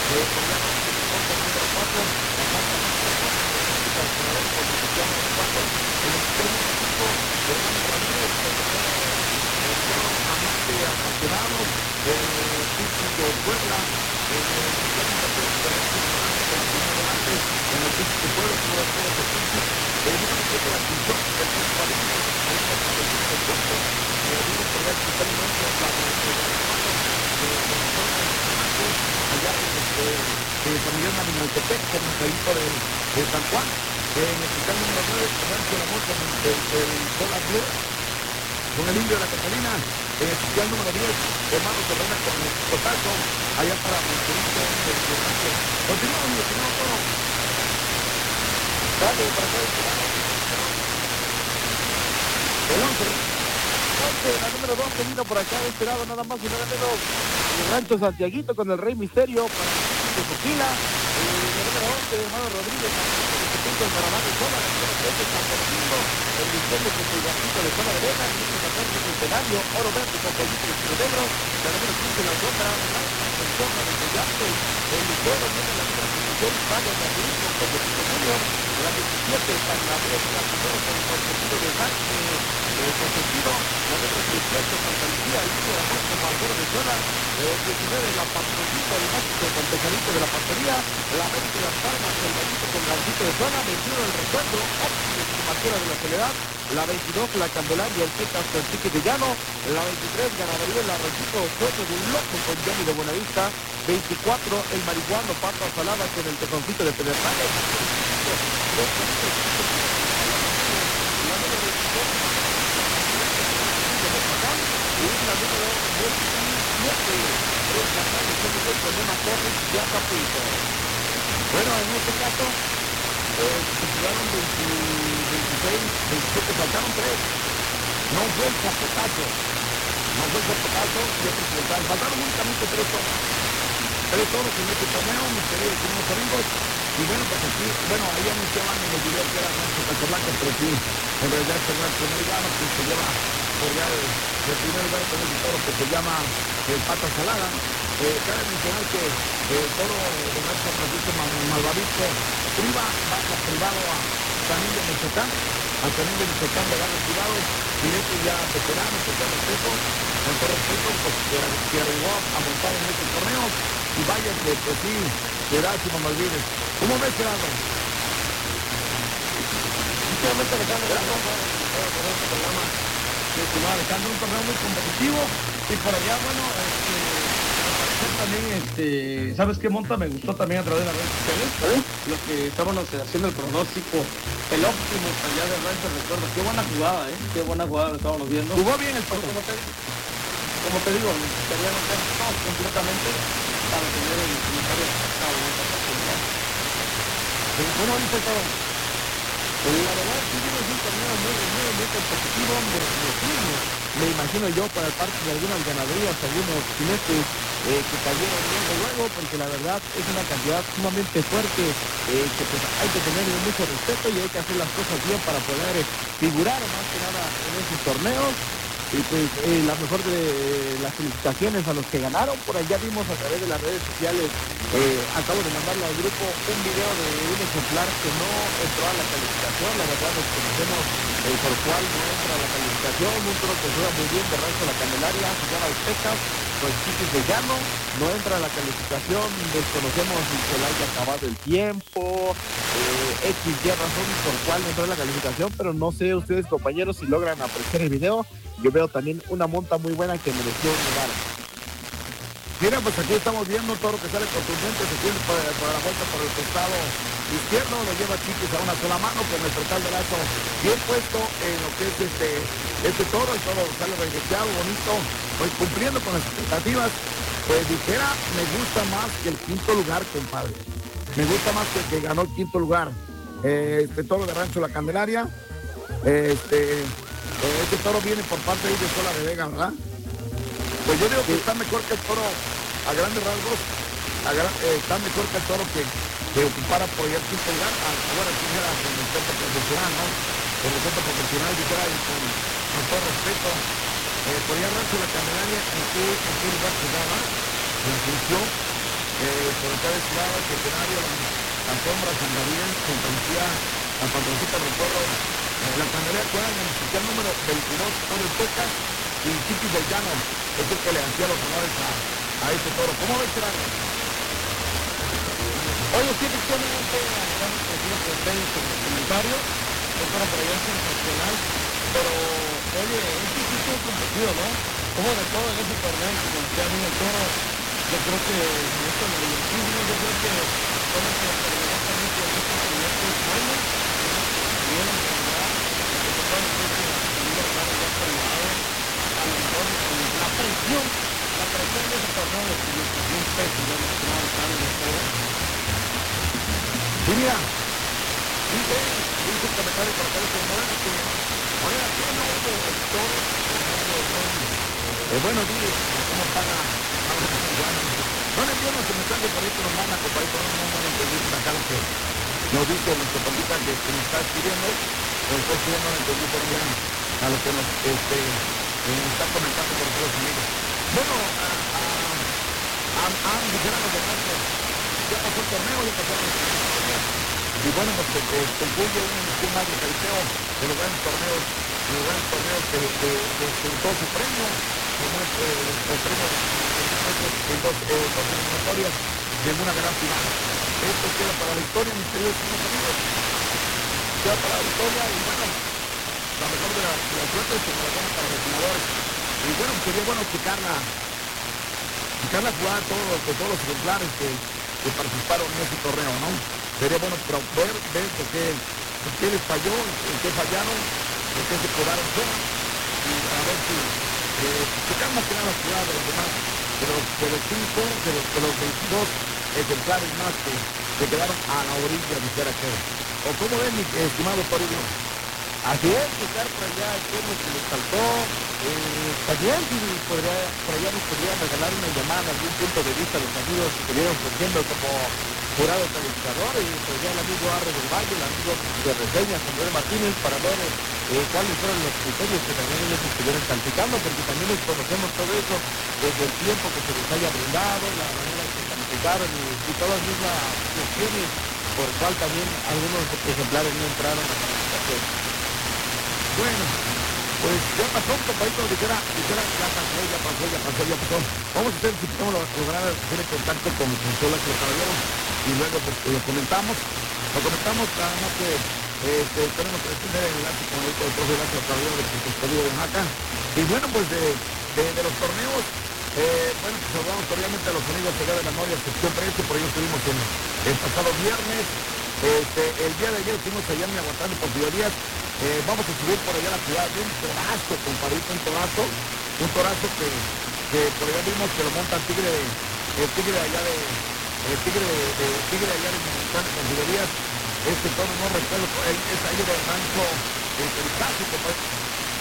Coreano, número 4, la marca el corredor por posición número 4, el extremo 5, Fernando Ramírez, el toro amante apasionado, Pitching de Puebla, el en el Pitching de Puebla, todo de Pitching, el número 7, la Asunción, el número 40, el punto, digo por ver que totalmente la allá de San Miguel Marinaltepec, con el trayecto de San Juan, en el fiscal número 9, Rancho La Mota, el Solar Blue, con el Indio de la Catalina, en el fiscal número 10, Hermano Terrena con el Cotazo, allá para Monterito del Rancho. Continuamos, mi estimado Toro. Dale, para acá, el 11, la número 2 que vino por acá de este lado, nada más y nada menos, el Rancho Santiaguito con el Rey Misterio para de Sofila, el número 11 de Hermano Rodríguez, el Maramá de Zona, el número 13 San Bernardo, el Misterio con el Gatito de Zona de Vega, el número 14 Centenario, Oro Verde con Pollito de Estilo Negro, la número 15 La Sombra, el Zona de Collante, el Ligero, viene la número 16 Pago de Aguilismo con Pollito Junior, la 17 San Gabriel, la primera con el Consentido de Sánchez, Consentido, la número 18 Santa Lucía, el número de Amor con Malboro de Zona, el 19 La Pastorcita, el mágico con Pesadito de la Pastoría, la 20 Las Palmas, el Bonito con Garcito de Zona, 21 El Recuerdo, Óptimo y Marquera de la Soledad, la 22 La Candelaria, el Quecas con Chique de Llano, la 23 Ganadería, la Recito, Sueño de un Loco con Johnny de Buenavista, 24 El Marihuano, Pata Salada con el Tejoncito de Pedernales, y la número 17, el problema Torres y Acapulco. Bueno, en este caso, se jugaron 26, 27, faltaron 3. No fue el capetazo. No fue el capetazo, faltaron únicamente 3 toros. 3 toros en este torneo, mis queridos amigos. Y bueno, pues aquí, ahí anunciaban en el video que era Rancho Casablanca, pero sí, en realidad es el primer lugar que se lleva por ya el primer lugar con ese toro que se llama el Pata Salada. Cabe mencionar que el toro de Rancho Francisco Malvavisco baja privado a Tanín de Michoacán, de Garros Privados, directo ya veterano, con todo respeto, pues que arribó a montar en este torneo. Y vaya que, pues sí, Gerásimo Malvides. ¿Cómo ves, Gerardo? Sinceramente, Alejandro, un torneo muy competitivo. Y por allá, bueno, también, ¿sabes qué monta? Me gustó también a través de las redes sociales, lo que estábamos haciendo el pronóstico, el óptimo allá de Rancho Recuerdo. Qué buena jugada, qué buena jugada lo estábamos viendo. Jugó bien el toro. Como te digo, necesitaría no ser todos completamente para tener el comentario acercado en esta oportunidad. ¿Cómo dice el toro? La verdad, sí, es un torneo muy competitivo, me imagino yo, para parte de algunas ganaderías, algunos jinetes que cayeron luego, porque la verdad es una cantidad sumamente fuerte, que pues hay que tener mucho respeto y hay que hacer las cosas bien para poder figurar más que nada en esos torneos. Y pues la mejor de las felicitaciones a los que ganaron. Por allá vimos a través de las redes sociales, acabo de mandarlo al grupo, un video de un ejemplar que no entró a la calificación. La verdad desconocemos por cuál no entra a la calificación. Un toro que juega muy bien de Rancho La Candelaria, se llama el Pecas, pues Chiquis de Llano, no entra a la calificación. Desconocemos si se le haya acabado el tiempo, XY razón por cuál no entró a la calificación, pero no sé ustedes, compañeros, si logran apreciar el video. Yo veo también una monta muy buena que mereció un lugar. Mira, pues aquí estamos viendo un toro que sale contundente, se tiene por la vuelta por el costado izquierdo, lo lleva Chiquis a una sola mano con el portal de lazo bien puesto en lo que es este toro. El toro sale regeteado, bonito, pues cumpliendo con las expectativas. Pues dijera, me gusta más que el quinto lugar, compadre. Me gusta más que el que ganó el quinto lugar. Este toro de Rancho La Candelaria. Este toro viene por parte de Sola de Vega, ¿verdad? Pues yo digo que está mejor que el toro, a grandes rasgos, está mejor que el toro que ocupara por allá el quinto lugar. Ahora sí era con el centro profesional, ¿no? Con el centro profesional, dijera, y con todo respeto. Por allá Rancho La Candelaria, ¿en qué lugar jugaba? En función. por acá de este lado, Centenario, la Sombra, San Gabriel, Santa Lucía, la Patroncita, recuerdo, la Candelaria, juega en el especial número 22, Toro Tecas y Chiquis del Llano, es el que le hacía los honores a este toro. ¿Cómo ves, Gerardo? Oye, sí, efectivamente, estamos creciendo con ustedes con los comentarios, es para allá sensacional, pero, oye, es que sí estuvo competido, ¿no? Como de todo en ese torneo, como decía a mí el toro, yo creo que en esto me divertimos, yo creo que todo se lo terminó también con estos proyectos buenos, bien en general, lo que se puede decir que la familia hermana ya por el lado, a lo mejor la presión de ese torneo de 500,000 pesos, ya mencionaba el cambio de todo. Sí, mira, dice un comentario por acá de Sonora que, oiga, ¿qué no hubo el toro? Buenos días, ¿cómo están? No le entiendo su mensaje por ahí que nos manda, compadrito, no entendí por acá lo que nos dice nuestro compita que nos está escribiendo, pues sí, no entendí por allá a lo que nos está comentando por todos los amigos. Bueno, dijeron los demás que ya pasó el torneo, ya pasó el torneo. Y bueno, pues concluye un más de salseo de los grandes torneos, que juntó su premio, como es el premio en dos torneos eliminatorias de una gran final. Esto queda para la historia, mis queridos amigos. Queda para la historia y bueno, la mejor de las suertes que para los entrenadores. Y bueno, sería bueno checarla jugar todos los ejemplares que participaron en ese torneo, ¿no? Sería bueno ver por qué les falló, en qué fallaron, en qué se quedaron fuera, y a ver si checar más que nada las jugadas de los demás, de los 5, de los 22 ejemplares más que quedaron a la orilla, dijera que. ¿O cómo ven, mi estimado Toribio? Así es, buscar por allá el turno que les faltó. También si por allá nos podrían regalar una llamada, algún punto de vista de los amigos que estuvieron surgiendo como jurado calificador, y por allá el amigo Arre del Valle, el amigo de reseñas, Andrés Martínez, para ver cuáles fueron los criterios que también ellos estuvieron calificando, porque también les conocemos todo eso desde el tiempo que se les haya brindado, la manera en que calificaron y todas las mismas cuestiones por el cual también algunos ejemplares no entraron a la calificación. Bueno, pues ya pasó, compadrito, dijera, ya pasó. Vamos a hacer, si podemos lograr hacer el contacto con Consuelo Caballero y luego pues lo comentamos nada más que tenemos que tener el enlace con el profe Lázaro Caballero de Custódio de Maca. Y bueno, pues de los torneos, bueno, pues hablamos obviamente a los amigos allá de la Noria, sección precio, por ahí estuvimos el pasado viernes. El día de ayer estuvimos allá en Miahuatlán por Figuerías. Vamos a subir por allá a la ciudad de un torazo, compadrito, un torazo que por allá vimos que lo monta el tigre allá de Miahuatlán con Figuerías. Este toro no recuerdo, es ahí del rancho Pericazo, compadrito.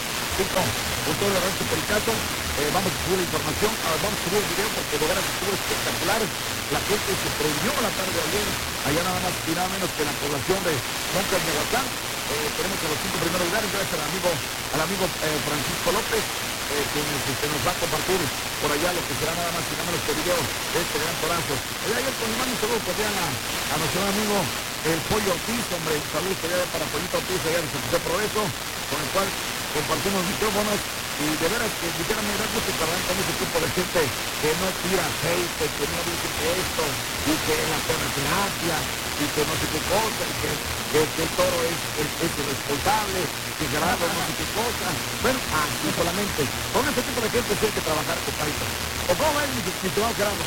Un toro de rancho Pericazo. Vamos a subir la información, vamos a subir el video porque de veras estuvo espectacular. La gente se prendió la tarde de ayer, allá nada más y nada menos que en la población de Montes de Miahuatlán. Tenemos a los 5 primeros lugares, gracias al amigo Francisco López, que nos va a compartir por allá lo que será nada más y nada menos que el video de este gran torazo. Ayer con mi mano un saludo cordial a nuestro amigo el Pollo Ortiz, hombre, saludos para Pollito Ortiz allá de San José Progreso, con el cual compartimos micrófonos. Y de veras que dijera, me da gusto trabajar con ese tipo de gente que no tira aceite, que no dice que esto, y que la terapia, y que no sé qué cosa, y que el toro es irresponsable, que Gerardo no sé qué cosa. Bueno, así solamente. Con ese tipo de gente sí hay que trabajar, compadrito. ¿O cómo ves, mi estimado Gerardo?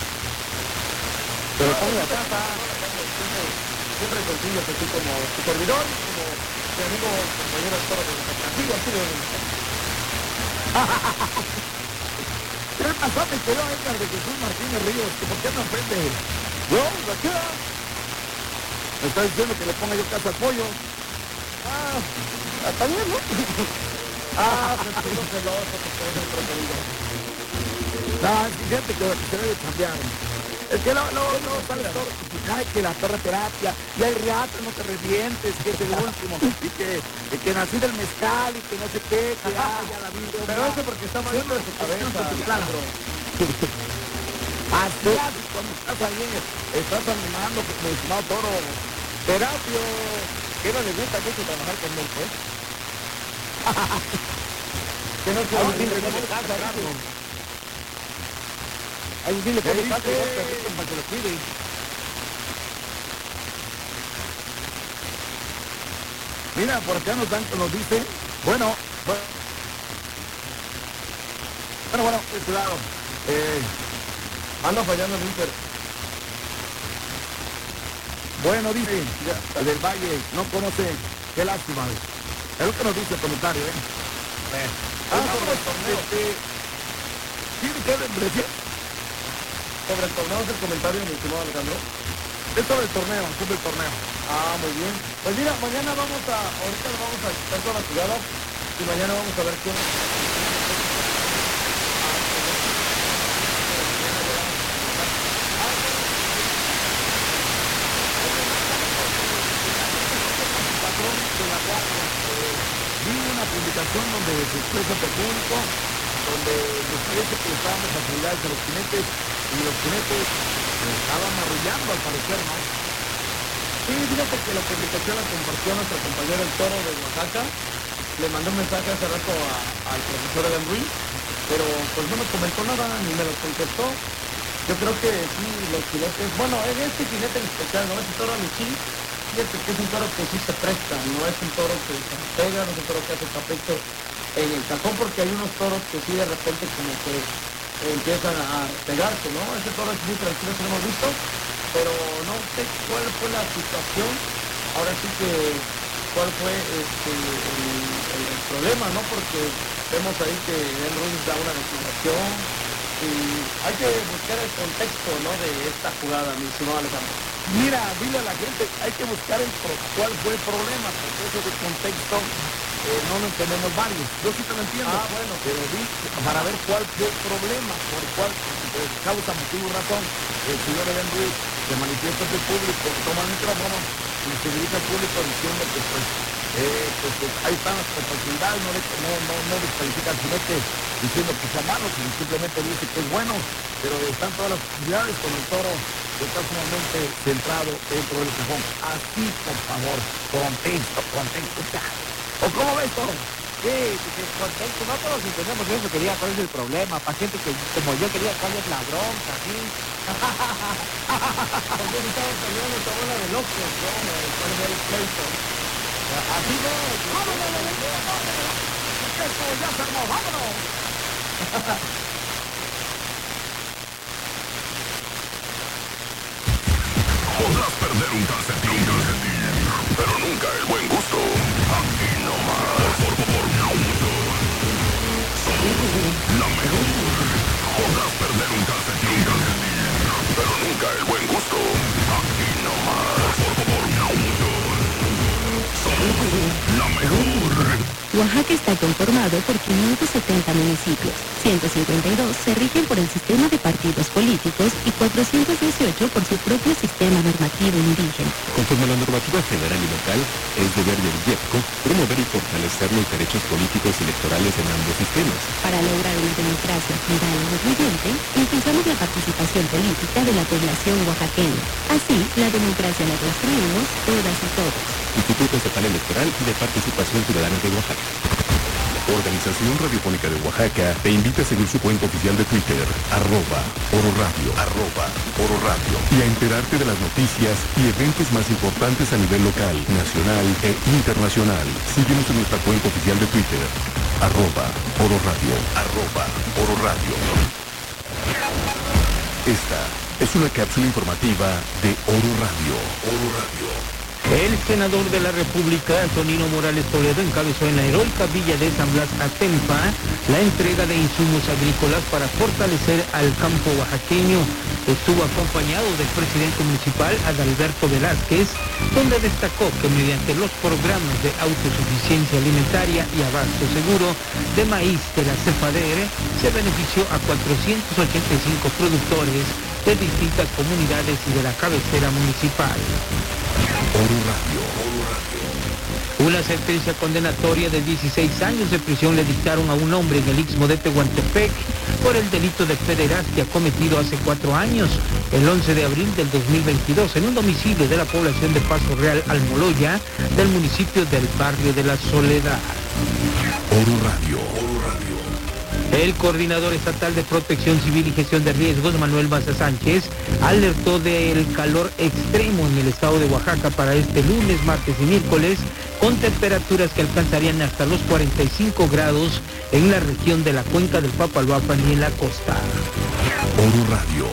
Pero como la casa, siempre sencillo, así como su servidor, como mi amigo compañero del toro de la Castaño, así de... ¿Qué pasó, mi querido Edgar de Jesús Martínez Ríos? ¿Por qué me ofende? Yo, aquí. Me está diciendo que le ponga yo casa al pollo. Está bien, ¿no? Sentido celoso, porque es el preferido. No, es gente que se debe cambiar. Es que no sale todo. Ay, que la terapia, y hay rato, no te revientes, que es el último, y que nací del mezcal, y que no sé qué, que haya la vida. Pero eso porque está mal de su cabeza, claro. Así cuando estás ahí, estás animando, mi estimado Toro. Terapio, que no le gusta mucho trabajar con él, pues. Que no se va a decir que no casa, Carlos. Hay un dile que no casa, para que lo cuide. Mira, por acá nos dice, bueno, este lado, anda fallando el Inter. Bueno, dice, el del Valle, no conoce, qué lástima. Es lo que nos dice el comentario, Sobre el torneo. ¿Tiene que decir? Sobre el torneo es el comentario, mi estimado Alejandro. Es sobre el torneo, sobre el torneo. Ah, muy bien. Pues mira, mañana ahorita vamos a quitar todas las jugadas y mañana vamos a ver quién. Vi una publicación donde se expresa el público, donde nos parece que estaban las actividades de los jinetes y los jinetes estaban arrullando al parecer, ¿no? Sí, fíjate que la publicación la compartió nuestro compañero el Toro de Oaxaca. Le mandé un mensaje hace rato al profesor Adam Ruiz, pero pues no me comentó nada ni me lo contestó. Yo creo que sí, los jinetes, bueno, en este jinete en especial, ¿no? Este Toro Michín, fíjate que es un toro que sí se presta, no es un toro que se pega, no es un toro que hace capricho en el cajón, porque hay unos toros que sí de repente como que empiezan a pegarse, ¿no? Ese toro es muy tranquilo, eso lo hemos visto, pero no sé cuál fue la situación, ahora sí que cuál fue el problema, ¿no? Porque vemos ahí que Ben Ruiz da una declaración y hay que buscar el contexto, ¿no? De esta jugada, mi estimado Alejandro. Mira, dile a la gente, hay que buscar cuál fue el problema, porque eso de contexto no lo entendemos varios. Yo sí te lo entiendo, bueno, pero para ver cuál fue el problema, por cuál causa, motivo, razón, el señor Ben Ruiz se manifiesta ante el público, toma el micrófono y se dirige al público diciendo que ahí están las oportunidades, no descalifica al jinete diciendo que sea malo, sino simplemente dice que es bueno, pero están todas las posibilidades con el toro que está sumamente centrado dentro del cajón. Así, por favor, contexto. ¿O cómo ves, Toro? Sí, contexto, no todos entendemos eso, quería cuál es el problema, para gente que como yo quería cuál es la bronca, ¿sí? Porque estamos peleando esta bola de locos, ¿no? Cuál es el pleito. Así no, vámonos, esto ya se armó, vámonos. Podrás perder un calcetín, pero nunca el buen gusto. Aquí nomás. Por favor, la mejor. Podrás perder un calcetín, pero nunca el buen gusto. Aquí nomás. Por favor, la mejor. Oaxaca está conformado por 570 municipios, 152 se rigen por el sistema de partidos políticos y 418 por su propio sistema normativo indígena. Conforme a la normativa general y local, es deber del IEPCO promover y fortalecer los derechos políticos y electorales en ambos sistemas. Para lograr una democracia plural e incluyente, impulsamos la participación política de la población oaxaqueña. Así, la democracia la construimos todas y todos. Instituto Estatal Electoral y de Participación Ciudadana de Oaxaca. Organización Radiofónica de Oaxaca te invita a seguir su cuenta oficial de Twitter, @Oro Radio, y a enterarte de las noticias y eventos más importantes a nivel local, nacional e internacional. Síguenos en nuestra cuenta oficial de Twitter, @Oro Radio. Esta es una cápsula informativa de Oro Radio. El senador de la República, Antonino Morales Toledo, encabezó en la heroica villa de San Blas Atempa la entrega de insumos agrícolas para fortalecer al campo oaxaqueño. Estuvo acompañado del presidente municipal, Adalberto Velázquez, donde destacó que mediante los programas de autosuficiencia alimentaria y abasto seguro de maíz de la CEFADER, se benefició a 485 productores de distintas comunidades y de la cabecera municipal. Oro Radio. Una sentencia condenatoria de 16 años de prisión le dictaron a un hombre en el Istmo de Tehuantepec por el delito de pederastia cometido hace 4 años, el 11 de abril del 2022, en un domicilio de la población de Paso Real, Almoloya, del municipio del Barrio de la Soledad. Oro Radio. El coordinador estatal de Protección Civil y Gestión de Riesgos, Manuel Maza Sánchez, alertó del calor extremo en el estado de Oaxaca para este lunes, martes y miércoles, con temperaturas que alcanzarían hasta los 45 grados en la región de la cuenca del Papaloapan y en la costa. Oro Radio.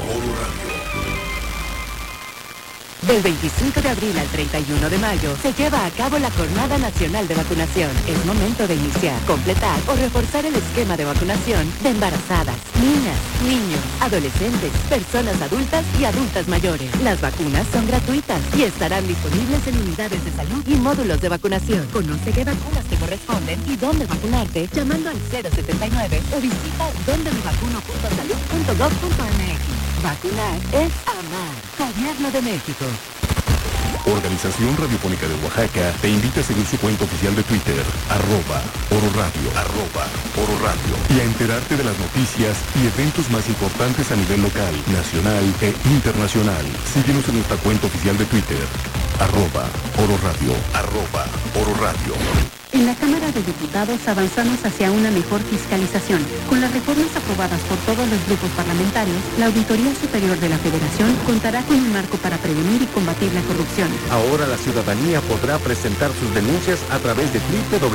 Del 25 de abril al 31 de mayo se lleva a cabo la Jornada Nacional de Vacunación. Es momento de iniciar, completar o reforzar el esquema de vacunación de embarazadas, niñas, niños, adolescentes, personas adultas y adultas mayores. Las vacunas son gratuitas y estarán disponibles en unidades de salud y módulos de vacunación. Conoce qué vacunas te corresponden y dónde vacunarte llamando al 079 o visita dondemevacuno.salud.gov.mx. Vacunar es amar. Gobierno de México. Organización Radiofónica de Oaxaca te invita a seguir su cuenta oficial de Twitter, @Oro Radio, y a enterarte de las noticias y eventos más importantes a nivel local, nacional e internacional. Síguenos en nuestra cuenta oficial de Twitter, @Oro Radio. En la Cámara de Diputados avanzamos hacia una mejor fiscalización. Con las reformas aprobadas por todos los grupos parlamentarios, la Auditoría Superior de la Federación contará con un marco para prevenir y combatir la corrupción. Ahora la ciudadanía podrá presentar sus denuncias a través de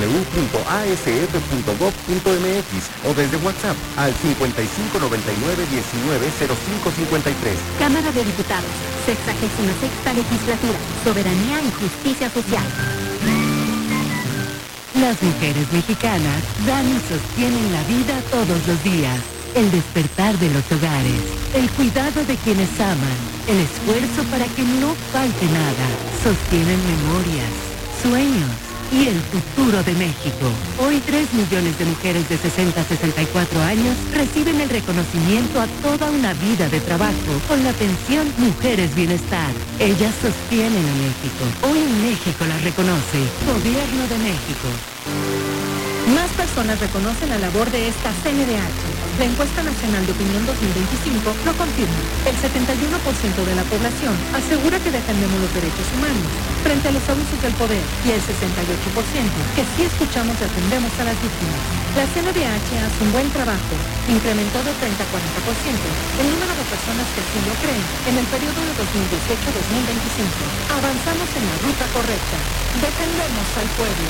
www.asf.gov.mx o desde WhatsApp al 5599190553. Cámara de Diputados, 66ª legislatura, soberanía y justicia social. Las mujeres mexicanas dan y sostienen la vida todos los días. El despertar de los hogares, el cuidado de quienes aman, el esfuerzo para que no falte nada. Sostienen memorias, sueños y el futuro de México. Hoy 3 millones de mujeres de 60 a 64 años reciben el reconocimiento a toda una vida de trabajo con la pensión Mujeres Bienestar. Ellas sostienen a México. Hoy México las reconoce. Gobierno de México. Más personas reconocen la labor de esta CNDH. La encuesta nacional de opinión 2025 lo confirma. El 71% de la población asegura que defendemos los derechos humanos frente a los abusos del poder y el 68% que sí escuchamos y atendemos a las víctimas. La CNDH hace un buen trabajo. Incrementó de 30 a 40% el número de personas que así lo creen en el periodo de 2018-2025. Avanzamos en la ruta correcta. Defendemos al pueblo.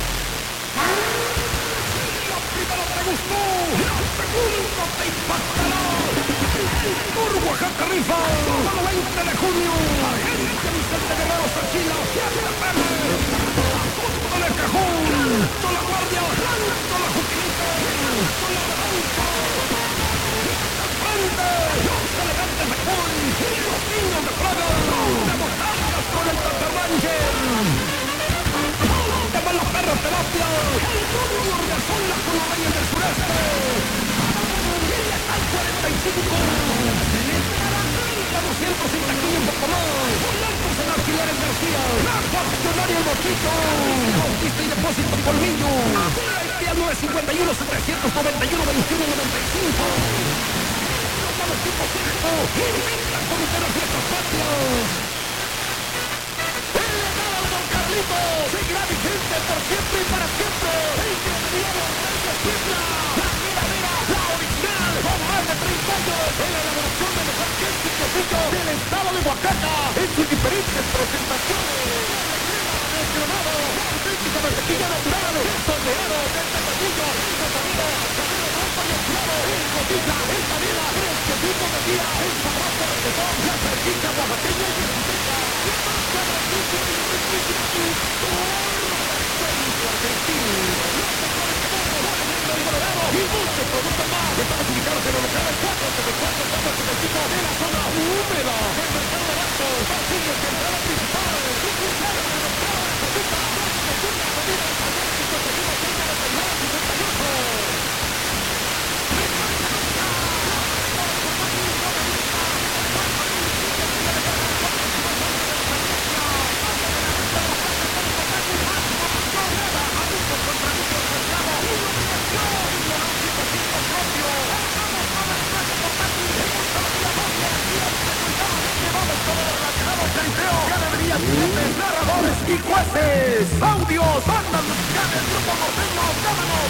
Por Oaxaca rifa, sábado 20 de junio, Agente Vicente Guerrero Sachila, Tola Cajón, Tola Guardia, Tola Juquilita, Tola Blanca, Frente, los elegantes de Juan, los niños de Praga, de Montañas con el Tatarranche, de Malaperra Terapia, el Junior de Sola con los Reyes del Sureste, al 45 la 200 y taquilla un poco más Blancos en Alquileres García la Faccionaria El Bochito Bautista y Depósito Colmillo Haitía 951 791 2195 los tipos 5 inventa Comité de Fiestas Patrias el legado de Don Carlito seguirá vigente por siempre y para siempre el que debió de siempre la original con más de 30 años en la elaboración del mejor queso y quesillo del estado de Oaxaca en sus diferentes presentaciones. Mencionado, auténtica mantequilla natural, queso negro, del tamañillo, el cosamino, cabello rojo y oscuro, el cotilla, el canela, fresquecito de día, el sabroso requesón, la salchicha oaxaqueña y argentina, y más sabroso y riquísimo, y muchos productos más. Estamos ubicados en el local 474 de la zona húmeda del mercado de Basto, Basilio, que es la principal. jueces, narradores y jueces, audios, andan